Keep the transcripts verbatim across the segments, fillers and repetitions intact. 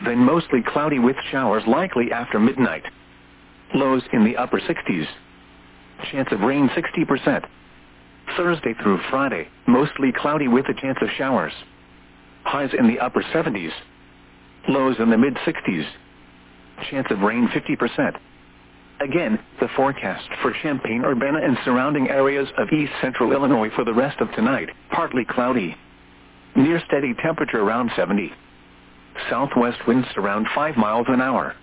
then mostly cloudy with showers likely after midnight. Lows in the upper sixties. Chance of rain sixty percent. Thursday through Friday, mostly cloudy with a chance of showers. Highs in the upper seventies. Lows in the mid sixties. Chance of rain fifty percent. Again, the forecast for Champaign-Urbana and surrounding areas of east central Illinois for the rest of tonight: partly cloudy. Near steady temperature around seventy. Southwest winds around five miles an hour.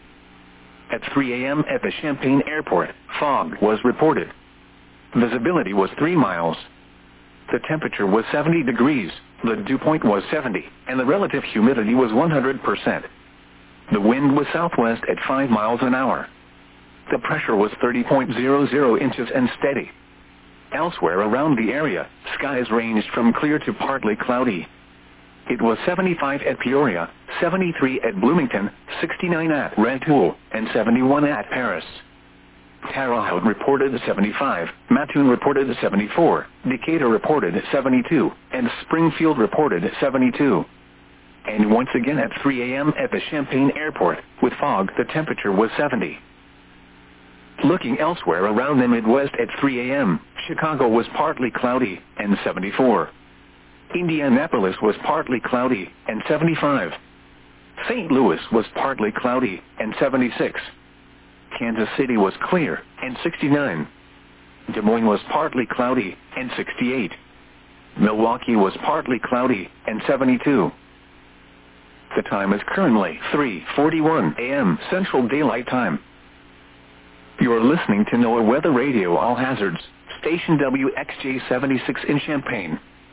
At three a m at the Champaign Airport, fog was reported. Visibility was three miles. The temperature was seventy degrees, the dew point was seventy, and the relative humidity was one hundred percent. The wind was southwest at five miles an hour. The pressure was thirty point zero zero inches and steady. Elsewhere around the area, skies ranged from clear to partly cloudy. It was seventy-five at Peoria, seventy-three at Bloomington, sixty-nine at Rantoul, and seventy-one at Paris. Terre Haute reported seventy-five, Mattoon reported seventy-four, Decatur reported seventy-two, and Springfield reported seventy-two. And once again at three a m at the Champaign Airport, with fog, the temperature was seventy. Looking elsewhere around the Midwest at three a m, Chicago was partly cloudy, and seventy-four. Indianapolis was partly cloudy, and seventy-five. Saint Louis was partly cloudy, and seventy-six. Kansas City was clear, and sixty-nine. Des Moines was partly cloudy, and sixty-eight. Milwaukee was partly cloudy, and seventy-two. The time is currently three forty-one a m Central Daylight Time. You're listening to NOAA Weather Radio All Hazards, station W X J seventy-six in Champaign.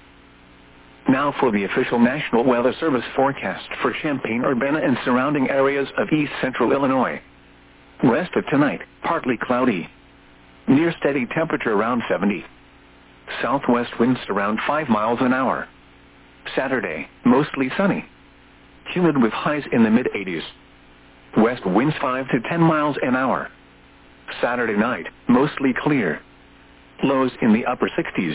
Now for the official National Weather Service forecast for Champaign-Urbana and surrounding areas of east central Illinois. Rest of tonight, partly cloudy. Near steady temperature around seventy. Southwest winds around five miles an hour. Saturday, mostly sunny. Humid with highs in the mid eighties. West winds five to ten miles an hour. Saturday night, mostly clear. Lows in the upper sixties.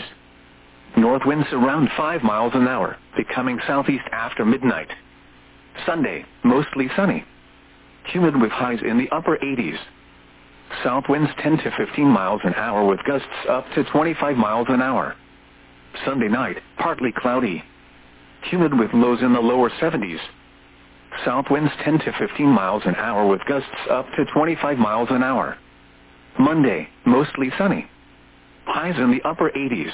North winds around five miles an hour, becoming southeast after midnight. Sunday, mostly sunny. Humid with highs in the upper eighties. South winds ten to fifteen miles an hour with gusts up to twenty-five miles an hour. Sunday night, partly cloudy. Humid with lows in the lower seventies. South winds ten to fifteen miles an hour with gusts up to twenty-five miles an hour. Monday, mostly sunny. Highs in the upper eighties.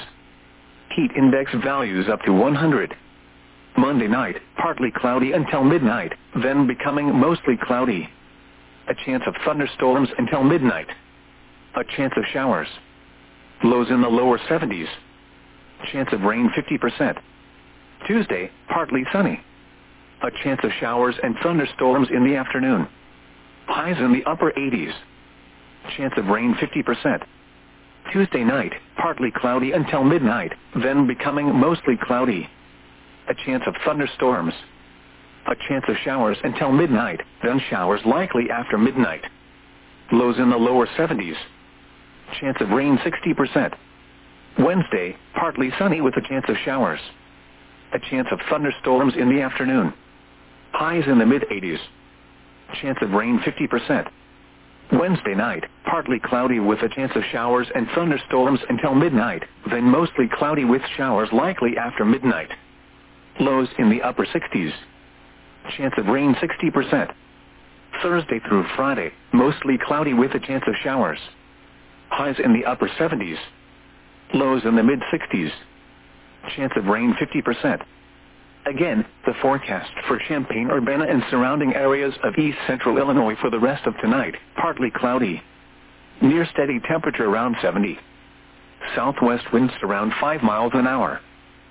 Heat index values up to one hundred. Monday night, partly cloudy until midnight, then becoming mostly cloudy. A chance of thunderstorms until midnight. A chance of showers. Lows in the lower seventies. Chance of rain fifty percent. Tuesday, partly sunny. A chance of showers and thunderstorms in the afternoon. Highs in the upper eighties. Chance of rain fifty percent. Tuesday night, partly cloudy until midnight, then becoming mostly cloudy. A chance of thunderstorms. A chance of showers until midnight, then showers likely after midnight. Lows in the lower seventies. Chance of rain sixty percent. Wednesday, partly sunny with a chance of showers. A chance of thunderstorms in the afternoon. Highs in the mid eighties. Chance of rain fifty percent. Wednesday night, partly cloudy with a chance of showers and thunderstorms until midnight, then mostly cloudy with showers likely after midnight. Lows in the upper sixties. Chance of rain sixty percent. Thursday through Friday, mostly cloudy with a chance of showers. Highs in the upper seventies. Lows in the mid sixties. Chance of rain fifty percent. Again, the forecast for Champaign-Urbana and surrounding areas of east central Illinois for the rest of tonight: partly cloudy. Near steady temperature around seventy. Southwest winds around five miles an hour.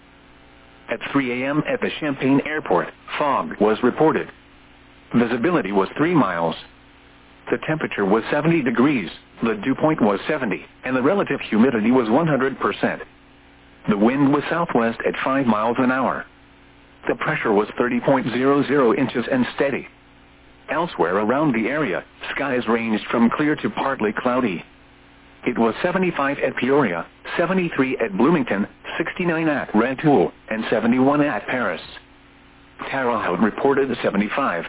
At three a m at the Champaign Airport, fog was reported. Visibility was three miles. The temperature was seventy degrees, the dew point was seventy, and the relative humidity was one hundred percent. The wind was southwest at five miles an hour. The pressure was thirty point zero zero inches and steady. Elsewhere around the area, skies ranged from clear to partly cloudy. It was seventy-five at Peoria, seventy-three at Bloomington, sixty-nine at Rantoul, and seventy-one at Paris. Terre Haute reported seventy-five,